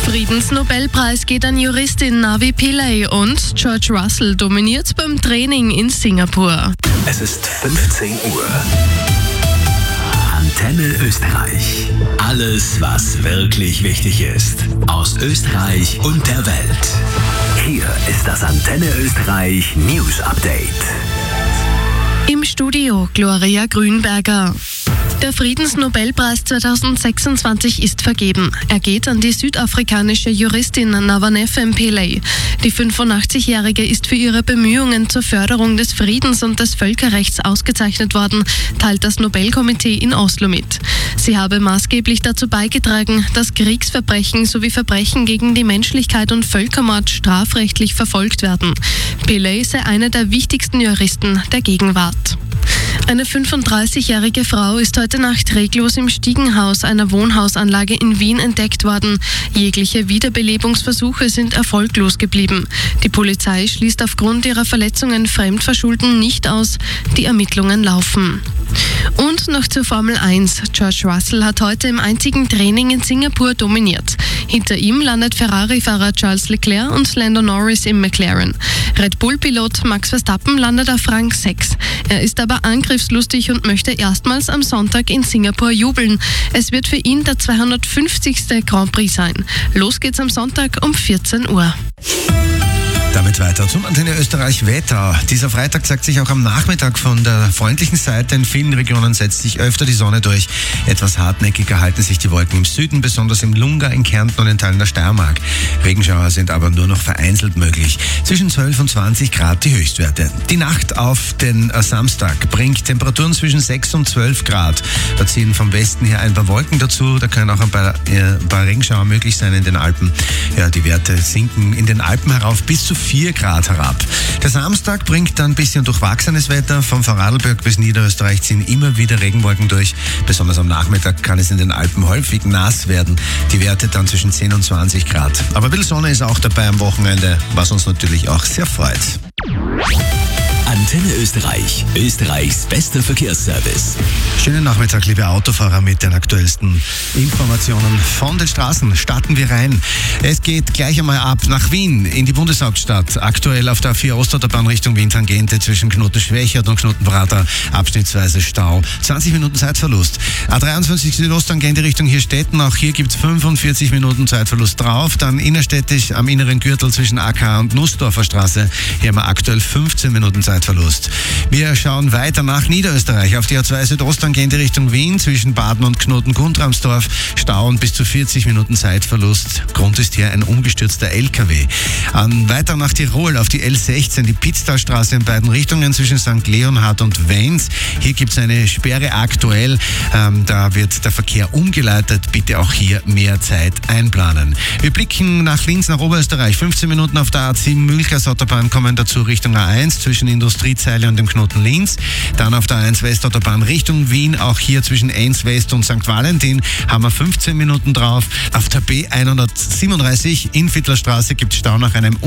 Friedensnobelpreis geht an Juristin Navi Pillay und George Russell dominiert beim Training in Singapur. Es ist 15 Uhr. Antenne Österreich. Alles, was wirklich wichtig ist. Aus Österreich und der Welt. Hier ist das Antenne Österreich News Update. Im Studio Gloria Grünberger. Der Friedensnobelpreis 2026 ist vergeben. Er geht an die südafrikanische Juristin Navanetha Pillay. Die 85-Jährige ist für ihre Bemühungen zur Förderung des Friedens und des Völkerrechts ausgezeichnet worden, teilt das Nobelkomitee in Oslo mit. Sie habe maßgeblich dazu beigetragen, dass Kriegsverbrechen sowie Verbrechen gegen die Menschlichkeit und Völkermord strafrechtlich verfolgt werden. Pillay sei eine der wichtigsten Juristen der Gegenwart. Eine 35-jährige Frau ist heute Nacht reglos im Stiegenhaus einer Wohnhausanlage in Wien entdeckt worden. Jegliche Wiederbelebungsversuche sind erfolglos geblieben. Die Polizei schließt aufgrund ihrer Verletzungen Fremdverschulden nicht aus. Die Ermittlungen laufen. Und noch zur Formel 1. George Russell hat heute im einzigen Training in Singapur dominiert. Hinter ihm landet Ferrari-Fahrer Charles Leclerc und Lando Norris im McLaren. Red Bull-Pilot Max Verstappen landet auf Rang 6. Er ist aber angriffslustig und möchte erstmals am Sonntag in Singapur jubeln. Es wird für ihn der 250. Grand Prix sein. Los geht's am Sonntag um 14 Uhr. Damit weiter zum Antenne Österreich Wetter. Dieser Freitag zeigt sich auch am Nachmittag von der freundlichen Seite. In vielen Regionen setzt sich öfter die Sonne durch. Etwas hartnäckiger halten sich die Wolken im Süden, besonders im Lunga, in Kärnten und in Teilen der Steiermark. Regenschauer sind aber nur noch vereinzelt möglich. Zwischen 12 und 20 Grad die Höchstwerte. Die Nacht auf den Samstag bringt Temperaturen zwischen 6 und 12 Grad. Da ziehen vom Westen her ein paar Wolken dazu. Da können auch ein paar Regenschauer möglich sein in den Alpen. Ja, die Werte sinken in den Alpen herauf bis zu 4 Grad herab. Der Samstag bringt dann ein bisschen durchwachsenes Wetter. Vom Vorarlberg bis Niederösterreich ziehen immer wieder Regenwolken durch. Besonders am Nachmittag kann es in den Alpen häufig nass werden. Die Werte dann zwischen 10 und 20 Grad. Aber ein bisschen Sonne ist auch dabei am Wochenende, was uns natürlich auch sehr freut. Antenne Österreich. Österreichs bester Verkehrsservice. Schönen Nachmittag, liebe Autofahrer, mit den aktuellsten Informationen von den Straßen. Starten wir rein. Es geht gleich einmal ab nach Wien, in die Bundeshauptstadt. Aktuell auf der A4 Ostautobahn Richtung Wien-Tangente zwischen Knoten-Schwächert und Knoten-Prater abschnittsweise Stau. 20 Minuten Zeitverlust. A53 Südosttangente Richtung Hirstetten. Auch hier gibt es 45 Minuten Zeitverlust drauf. Dann innerstädtisch am inneren Gürtel zwischen AK und Nussdorfer Straße. Hier haben wir aktuell 15 Minuten Zeitverlust. Wir schauen weiter nach Niederösterreich auf die A2 Südosttangente Richtung Wien zwischen Baden und Knoten-Guntramsdorf. Stau und bis zu 40 Minuten Zeitverlust. Grund ist hier ein umgestürzter LKW. Weiter nach Tirol auf die L16, die Pitztalstraße in beiden Richtungen zwischen St. Leonhard und Wens. Hier gibt es eine Sperre aktuell. Da wird der Verkehr umgeleitet. Bitte auch hier mehr Zeit einplanen. Wir blicken nach Linz, nach Oberösterreich. 15 Minuten auf der A7 Mühlkreis-Autobahn kommen dazu Richtung A1 zwischen Industriezeile und dem Knoten Linz. Dann auf der A1 Westautobahn Richtung Wien, auch hier zwischen Enns West und St. Valentin haben wir 15 Minuten drauf. Auf der B137 Innviertler Straße gibt es Stau nach einem